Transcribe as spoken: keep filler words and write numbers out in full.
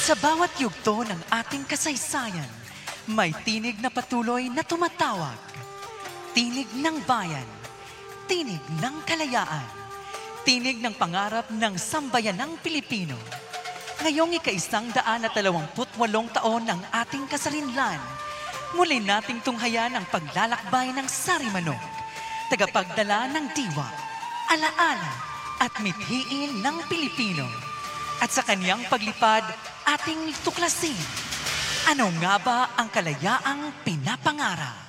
Sa bawat yugto ng ating kasaysayan, may tinig na patuloy na tumatawag. Tinig ng bayan, tinig ng kalayaan, tinig ng pangarap ng sambayanang Pilipino. Ngayong ika-isang daan at dalawamput walong taon ng ating kasarinlan, muli nating tunghayan ang paglalakbay ng Sarimanok, tagapagdala ng diwa, alaala at mithiin ng Pilipino. At sa kaniyang paglipad, ating tuklasin, ano nga ba ang kalayaang pinapangarap?